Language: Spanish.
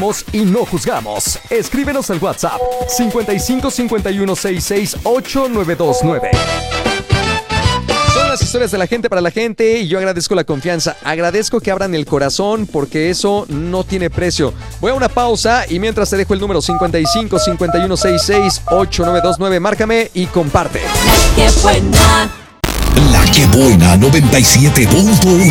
y no juzgamos. Escríbenos al WhatsApp 55 51 66 8929. Son las historias de la gente para la gente y yo agradezco la confianza. Agradezco que abran el corazón porque eso no tiene precio. Voy a una pausa y mientras te dejo el número 55 51 66 8929. Márcame y comparte. La que buena 97.1.